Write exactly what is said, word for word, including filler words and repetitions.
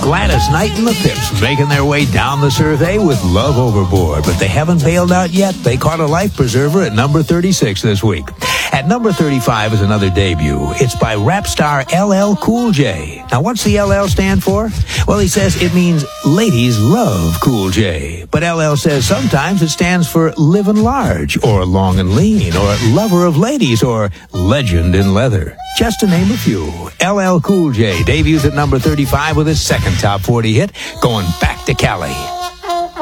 Gladys Knight and the Pips making their way down the survey with Love Overboard, but they haven't bailed out yet. They caught a life preserver at number thirty-six this week. At number thirty-five is another debut. It's by rap star L L Cool J. Now, what's the L L stand for? Well, he says it means ladies love Cool J. But L L says sometimes it stands for livin' large, or long and lean, or lover of ladies, or legend in leather. Just to name a few. L L Cool J debuts at number thirty-five with his second top forty hit, going back to Cali.